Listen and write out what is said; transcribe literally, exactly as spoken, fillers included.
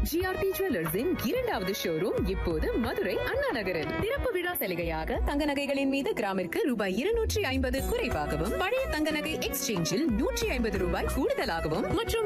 GRT ஜுவல்லர்ஸின் இரண்டாவது showroom இப்போது மதுரை அண்ணா நகரில். திறப்பு விழா சலுகையாக தங்க நகைகளின் மீது கிராமிற்கு ரூபாய் இருநூற்றி ஐம்பது குறைவாகவும், பழைய தங்க நகை எக்ஸ்சேஞ்சில் நூற்றி ஐம்பது ரூபாய் கூடுதலாகவும் மற்றும்